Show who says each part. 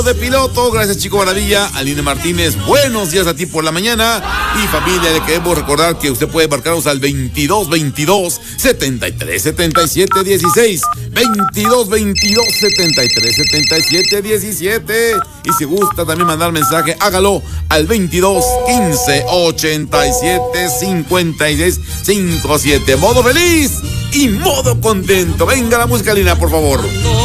Speaker 1: de piloto. Gracias, Chico Maravilla. Aline Martínez, buenos días a ti por la mañana. Y familia, le queremos recordar que usted puede marcarnos al 2222-737716. 2222-737717. Y si gusta también mandar mensaje, hágalo al 2215-875657. Modo feliz y modo contento. Venga la música, Lina, por favor.